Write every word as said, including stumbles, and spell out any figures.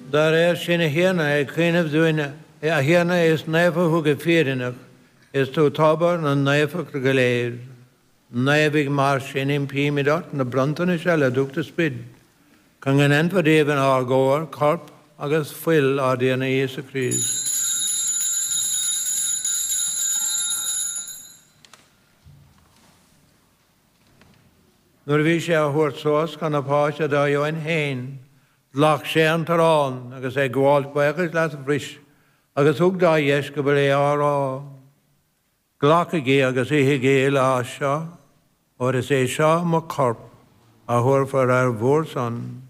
Daar is sin hierne, ik geen doen. Ja, hierne is never hoe gefeerenig. Is to taber en never geleer. Never mars in in pimidat, na branten is alle doek te spid. Kan geen en verdeven haar goor, korp, agus full aan die Jesu Christ. Nur wie sé hoort soos kan op haasje daar jou in heen. Lach sé an tarán, agus é gwaalt bagus laat fris. Agus ook daar jeske belé ara. Glake gé agus ihe gé la seo, or is é seo ma korp, a hoor voor haar woord aan.